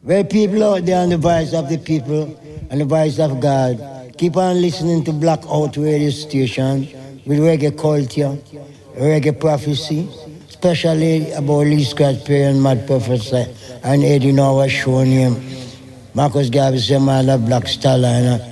Well, people out there on the voice of the people and the voice of God, keep on listening to Blackout Radio Station with reggae culture, reggae prophecy, especially about Lee Scratch Perry and Mad Professor and Eddie Noah show name. Marcus Garvey said, man, Black Starliner.